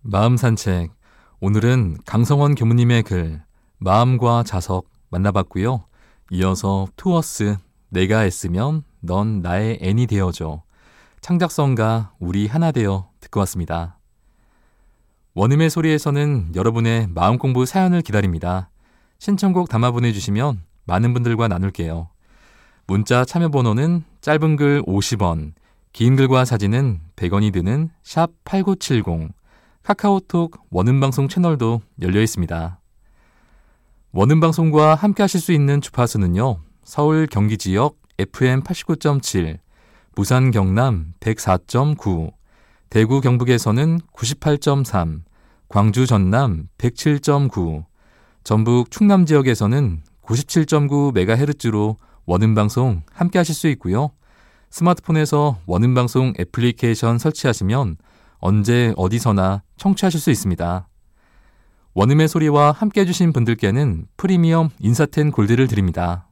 마음 산책. 오늘은 강성원 교무님의 글 마음과 자석 만나봤고요. 이어서 투어스 내가 애쓰면 넌 나의 애니 되어줘. 창작성가 우리 하나 되어 듣고 왔습니다. 원음의 소리에서는 여러분의 마음공부 사연을 기다립니다. 신청곡 담아 보내주시면 많은 분들과 나눌게요. 문자 참여번호는 짧은 글 50원, 긴 글과 사진은 100원이 드는 샵 8970, 카카오톡 원음방송 채널도 열려 있습니다. 원음방송과 함께 하실 수 있는 주파수는요. 서울 경기 지역 FM 89.7, 부산 경남 104.9, 대구 경북에서는 98.3, 광주 전남 107.9, 전북 충남 지역에서는 97.9MHz로 원음방송 함께 하실 수 있고요. 스마트폰에서 원음방송 애플리케이션 설치하시면 언제 어디서나 청취하실 수 있습니다. 원음의 소리와 함께 해주신 분들께는 프리미엄 인사텐 골드를 드립니다.